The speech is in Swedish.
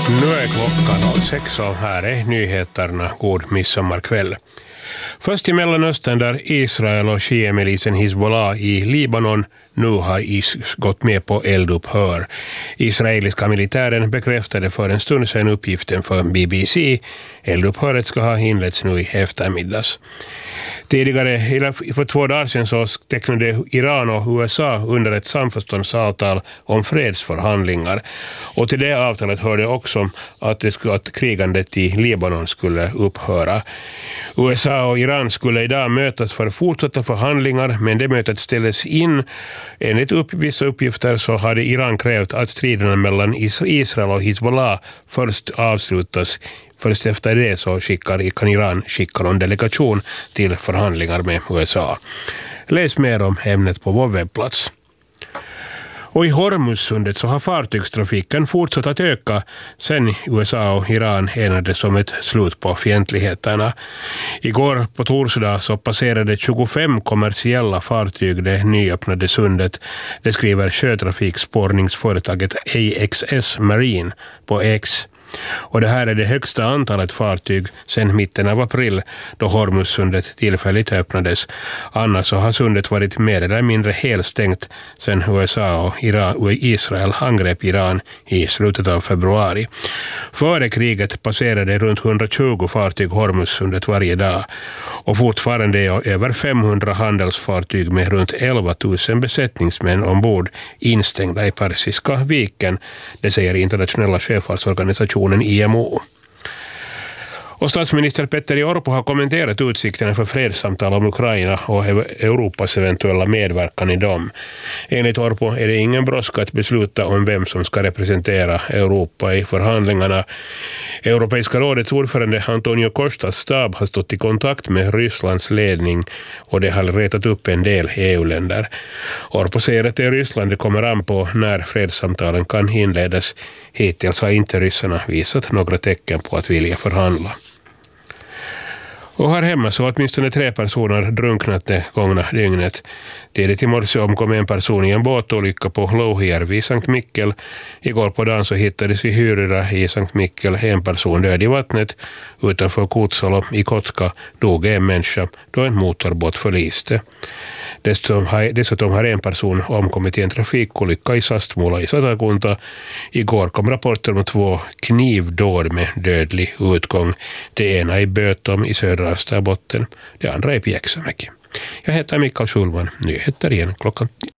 Nu är klockan 6 och här är nyheterna. God midsommarkväll. Först i Mellanöstern där Israel och Shia-milisen Hezbollah i Libanon nu har gått med på eldupphör. Israeliska militären bekräftade för en stund sedan uppgiften för BBC. Eldupphöret ska ha inletts nu i eftermiddags. Tidigare, för 2 dagar sedan, så tecknade Iran och USA under ett samförståndsavtal om fredsförhandlingar. Och till det avtalet hörde också att krigandet i Libanon skulle upphöra. USA och Iran skulle idag mötas för fortsatta förhandlingar, men det mötet ställdes in. Enligt vissa uppgifter så hade Iran krävt att striderna mellan Israel och Hezbollah först avslutas. Först efter det så kan Iran skicka en delegation till förhandlingar med USA. Läs mer om ämnet på vår webbplats. Och i Hormuzsundet så har fartygstrafiken fortsatt att öka sen USA och Iran enades om ett slut på fientligheterna. Igår på torsdag så passerade 25 kommersiella fartyg det nyöppnade sundet. Det skriver sjötrafikspårningsföretaget AXS Marine på X. Och det här är det högsta antalet fartyg sedan mitten av april då Hormuzsundet tillfälligt öppnades. Annars så har sundet varit mer eller mindre helt stängt sedan USA och Israel angrep Iran i slutet av februari. Före kriget passerade runt 120 fartyg Hormuzsundet varje dag och fortfarande är över 500 handelsfartyg med runt 11 000 besättningsmän ombord instängda i Persiska viken, det säger internationella sjöfartsorganisationen IMO. Och statsminister Petteri Orpo har kommenterat utsikterna för fredssamtal om Ukraina och Europas eventuella medverkan i dem. Enligt Orpo är det ingen brådska att besluta om vem som ska representera Europa i förhandlingarna. Europeiska rådets ordförande Antonio Costas stab har stått i kontakt med Rysslands ledning och det har retat upp en del EU-länder. Orpo säger att det är Ryssland det kommer an på när fredssamtalen kan inledas. Hittills har inte ryssarna visat några tecken på att vilja förhandla. Och här hemma så åtminstone 3 personer drunknat det gångna dygnet. Tidigt i morse omkom en person i en båtolycka på Louhijärvi i Sankt Mikkel. Igår på dagen så hittades i Hyryrä i Sankt Mikkel en person död i vattnet. Utanför Kutsalo i Kotka dog en människa då en motorbåt förliste. Dessutom har en person omkommit i en trafikolycka i Sastmola i Satakunta. Igår kom rapporter om 2 knivdåd med dödlig utgång. Det ena i Bötom i södra Österbotten, det andra i Pieksämäki. Jag heter Mikael Schulman. Nyheter igen klockan